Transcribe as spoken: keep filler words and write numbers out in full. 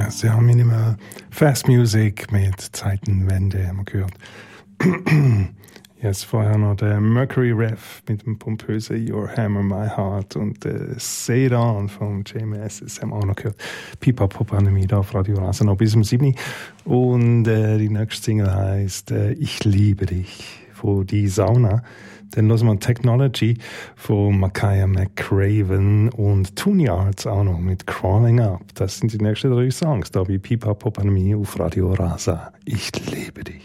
Ja, sehr minimal Fast Music mit Zeitenwende haben wir gehört. Jetzt vorher noch der Mercury Rev mit dem pompösen Your Hammer My Heart und der Say It On vom J M S, das haben wir auch noch gehört. Pipapo-Pandemie da auf Radio Rasa noch bis um sieben. Und äh, die nächste Single heisst äh, Ich liebe dich von Die Sauna. Dann hören wir Technology von Makaya McCraven und Tony Arts auch noch mit Crawling Up. Das sind die nächsten drei Songs da bei Pipapo Pandemie auf Radio Rasa. Ich liebe dich.